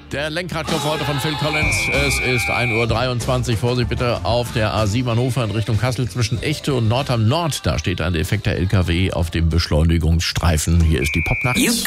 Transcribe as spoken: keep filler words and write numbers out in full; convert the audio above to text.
Der Lenkradkoffer heute von Phil Collins. Es ist ein Uhr dreiundzwanzig. Vorsicht bitte auf der A sieben Hannover in Richtung Kassel zwischen Echte und Nordham Nord. Da steht ein defekter L K W auf dem Beschleunigungsstreifen. Hier ist die Popnacht.